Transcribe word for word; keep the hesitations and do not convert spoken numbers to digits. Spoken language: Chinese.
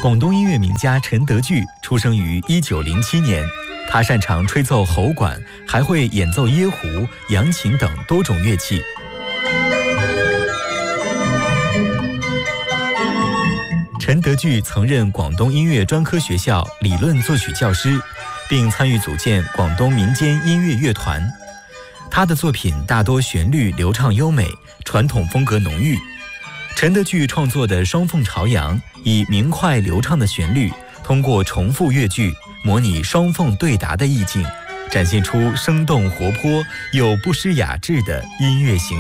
广东音乐名家陈德聚出生于一九零七年，他擅长吹奏喉管，还会演奏椰胡、扬琴等多种乐器。陈德聚曾任广东音乐专科学校理论作曲教师，并参与组建广东民间音乐乐团。他的作品大多旋律流畅优美，传统风格浓郁。陈德聚创作的《双凤朝阳》以明快流畅的旋律，通过重复乐句，模拟双凤对答的意境，展现出生动活泼又不失雅致的音乐形